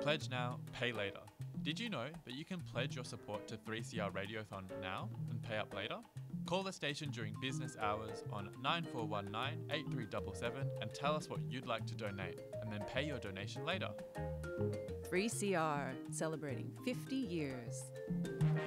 Pledge now, pay later. Did you know that you can pledge your support to 3CR Radiothon now and pay up later? Call the station during business hours on 9419 8377 and tell us what you'd like to donate, and then pay your donation later. 3CR, celebrating 50 years.